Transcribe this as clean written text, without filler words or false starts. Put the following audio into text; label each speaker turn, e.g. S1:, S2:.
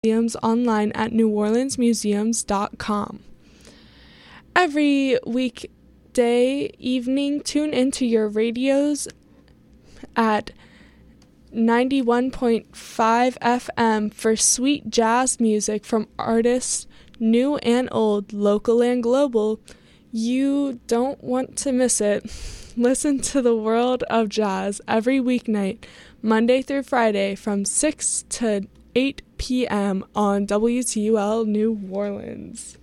S1: museums online at neworleansmuseums.com. Every weekday evening, tune into your radios at 91.5 FM for sweet jazz music from artists new and old, local and global. You don't want to miss it. Listen to the World of Jazz every weeknight, Monday through Friday from 6 to 8 p.m. on WTUL New Orleans.